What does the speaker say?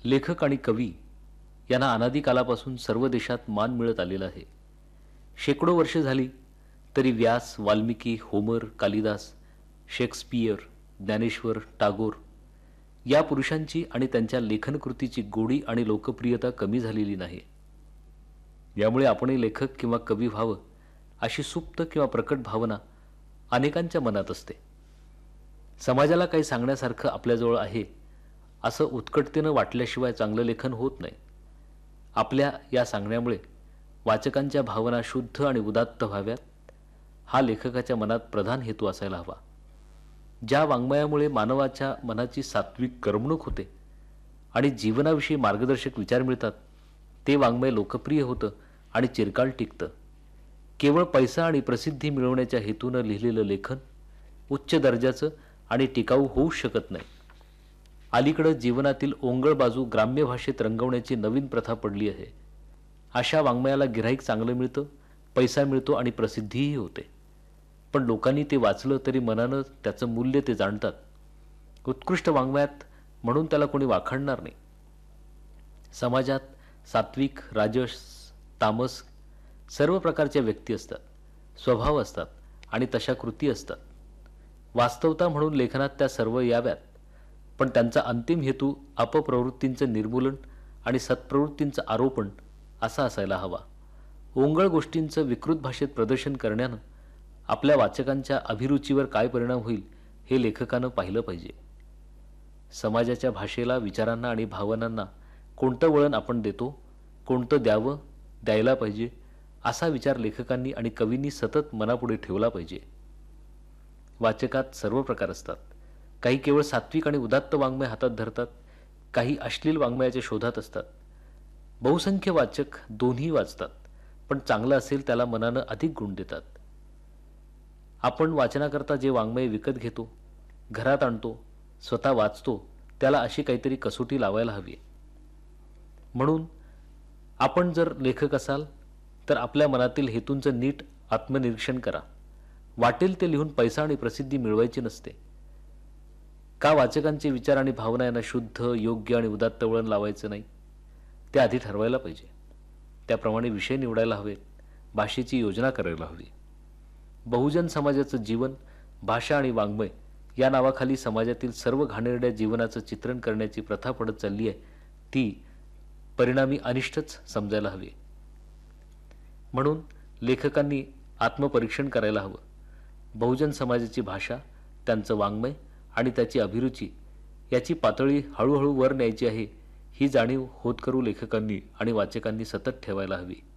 लेखक आणि कवी यांना अनादी कालापासून सर्व देशात मान मिळत आलेला आहे. शेकडो वर्षे झाली तरी व्यास, वाल्मिकी, होमर, कालिदास, शेक्सपियर, ज्ञानेश्वर, टागोर या पुरुषांची आणि त्यांच्या लेखनकृतीची गोडी आणि लोकप्रियता कमी झालेली नाही. यामुळे आपणही लेखक किंवा कवी व्हावं अशी सुप्त किंवा प्रकट भावना अनेकांच्या मनात असते. समाजाला काही सांगण्यासारखं आपल्याजवळ आहे असं उत्कटतेनं वाटल्याशिवाय चांगलं लेखन होत नाही. आपल्या या सांगण्यामुळे वाचकांच्या भावना शुद्ध आणि उदात्त व्हाव्यात हा लेखकाच्या मनात प्रधान हेतू असायला हवा. ज्या वाङ्मयामुळे मानवाच्या मनाची सात्विक करमणूक होते आणि जीवनाविषयी मार्गदर्शक विचार मिळतात ते वाङ्मय लोकप्रिय होतं आणि चिरकाल टिकतं. केवळ पैसा आणि प्रसिद्धी मिळवण्याच्या हेतूनं लिहिलेलं लेखन उच्च दर्जाचं आणि टिकाऊ होऊच शकत नाही. अलीकडं जीवनातील ओंगळ बाजू ग्राम्य भाषेत रंगवण्याची नवीन प्रथा पडली आहे. अशा वाङ्मयाला गिऱ्हाईक चांगलं मिळतं, पैसा मिळतो आणि प्रसिद्धीही होते. पण लोकांनी ते वाचलं तरी मनानं त्याचं मूल्य ते जाणतात. उत्कृष्ट वाङ्मयात म्हणून त्याला कोणी वाखाणणार नाही. समाजात सात्विक, राजस, तामस सर्व प्रकारच्या व्यक्ती असतात, स्वभाव असतात आणि तशा कृती असतात. वास्तवता म्हणून लेखनात त्या सर्व याव्यात, पण त्यांचा अंतिम हेतू अपप्रवृत्तींचं निर्मूलन आणि सत्प्रवृत्तींचं आरोपण असा असायला हवा. ओंगळ गोष्टींचं विकृत भाषेत प्रदर्शन करण्यानं आपल्या वाचकांच्या अभिरुचीवर काय परिणाम होईल हे लेखकानं पाहिलं पाहिजे. समाजाच्या भाषेला, विचारांना आणि भावनांना कोणतं वळण आपण देतो, कोणतं द्यावं, द्यायला पाहिजे असा विचार लेखकांनी आणि कवींनी सतत मनापुढे ठेवला पाहिजे. वाचकात सर्व प्रकार असतात. काही केवळ सात्विक आणि उदात्त वाङ्मय हातात धरतात, काही अश्लील वाङ्मयाच्या शोधात असतात. बहुसंख्य वाचक दोन्ही वाचतात, पण चांगलं असेल त्याला मनानं अधिक गुण देतात. आपण वाचनाकरता जे वाङ्मय विकत घेतो, घरात आणतो, स्वतः वाचतो त्याला अशी काहीतरी कसोटी लावायला हवी. म्हणून आपण जर लेखक असाल तर आपल्या मनातील हेतूंचं नीट आत्मनिरीक्षण करा. वाटेल ते लिहून पैसा आणि प्रसिद्धी मिळवायची नसते. का वाचकांचे विचार आणि भावना यांना शुद्ध, योग्य आणि उदात्त वळण लावायचं नाही ते आधी ठरवायला पाहिजे. त्याप्रमाणे विषय निवडायला हवेत, भाषेची योजना करायला हवी. बहुजन समाजाचं जीवन, भाषा आणि वाङ्मय या नावाखाली समाजातील सर्व घाणेरड्या जीवनाचं चित्रण करण्याची प्रथा पडत चालली आहे, ती परिणामी अनिष्टच समजायला हवी. म्हणून लेखकांनी आत्मपरीक्षण करायला हवं. बहुजन समाजाची भाषा, त्यांचं वाङ्मय आणि त्याची अभिरुची याची पातळी हळूहळू वर न्यायची आहे ही जाणीव होतकरू लेखकांनी आणि वाचकांनी सतत ठेवायला हवी.